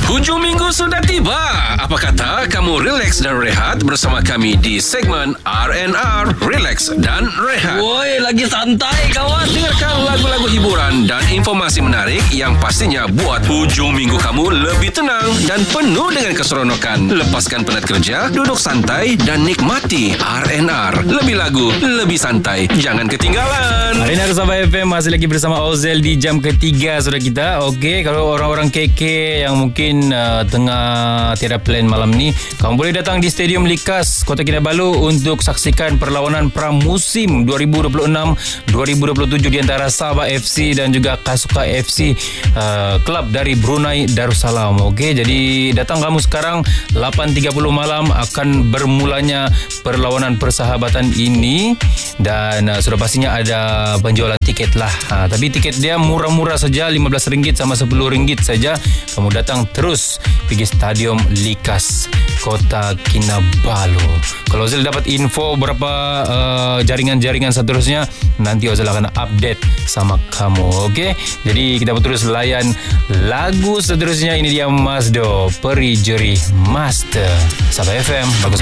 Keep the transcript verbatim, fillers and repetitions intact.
Hujung minggu sudah tiba. Apa kata kamu relax dan rehat bersama kami di segmen R and R, Relax dan Rehat. Woi, lagi santai kawan. Dengarkan lagu-lagu hiburan dan informasi menarik yang pastinya buat hujung minggu kamu lebih tenang dan penuh dengan keseronokan. Lepaskan penat kerja, duduk santai dan nikmati R and R. Lebih lagu, lebih santai. Jangan ketinggalan. Hari ini Sabah F M masih lagi bersama Ozel di jam ketiga sudah kita. Okey, kalau orang-orang K K yang mungkin uh, tengah tiada plan malam ni, kamu boleh datang di Stadium Likas Kota Kinabalu untuk saksikan perlawanan pramusim dua ribu dua puluh enam dua ribu dua puluh tujuh di antara Sabah F C dan juga Kasuka F C, uh, klub dari Brunei Darussalam. Okey, jadi datang kamu sekarang. Lapan tiga puluh malam akan bermulanya perlawanan persahabatan ini dan uh, sudah pastinya ada penjualan tiket lah. Ha, tapi tiket dia murah-murah saja, lima belas ringgit sama sepuluh ringgit saja. Kamu datang terus pergi Stadium Likas Kota Kinabalu. Kalau Ozil dapat info berapa uh, jaringan-jaringan seterusnya, nanti Ozil akan update sama kamu. Okey, jadi kita terus layan lagu seterusnya. Ini dia Masdo, Peri Jeri Master. Sabah F M, bagus.